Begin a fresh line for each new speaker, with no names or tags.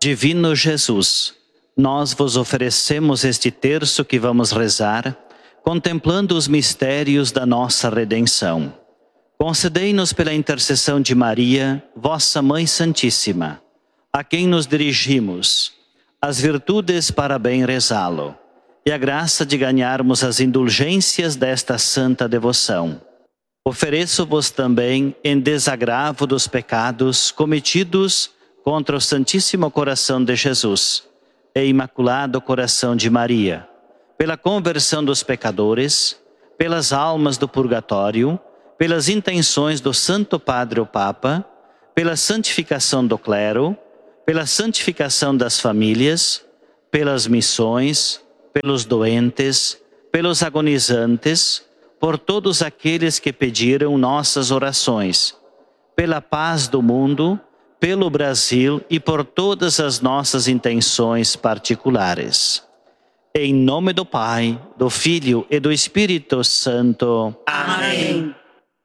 Divino Jesus, nós vos oferecemos este terço que vamos rezar, contemplando os mistérios da nossa redenção. Concedei-nos pela intercessão de Maria, vossa Mãe Santíssima, a quem nos dirigimos, as virtudes para bem rezá-lo, e a graça de ganharmos as indulgências desta santa devoção. Ofereço-vos também, em desagravo dos pecados cometidos contra o Santíssimo Coração de Jesus e Imaculado Coração de Maria, pela conversão dos pecadores, pelas almas do purgatório, pelas intenções do Santo Padre o Papa, pela santificação do clero, pela santificação das famílias, pelas missões, pelos doentes, pelos agonizantes, por todos aqueles que pediram nossas orações, pela paz do mundo, pelo Brasil e por todas as nossas intenções particulares. Em nome do Pai, do Filho e do Espírito Santo.
Amém.